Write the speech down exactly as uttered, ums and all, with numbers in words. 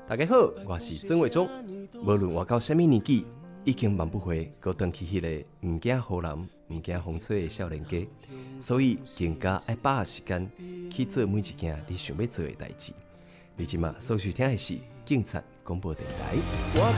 大家好，我是曾伟忠。无论活到什么年纪，已经万不回，搁回去迄个唔惊雨淋、唔惊风吹的少年家。所以更加爱把握时间去做每一件你想要做的代志。你即马所收听的是警察广播电台。